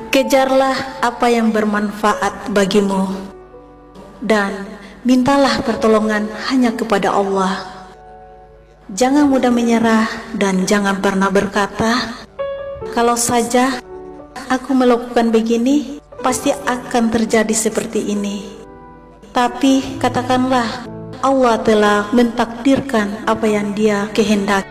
Kejarlah apa yang bermanfaat bagimu dan mintalah pertolongan hanya kepada Allah. Jangan mudah menyerah dan jangan pernah berkata, kalau saja aku melakukan begini, pasti akan terjadi seperti ini. Tapi katakanlah, Allah telah mentakdirkan apa yang Dia kehendaki.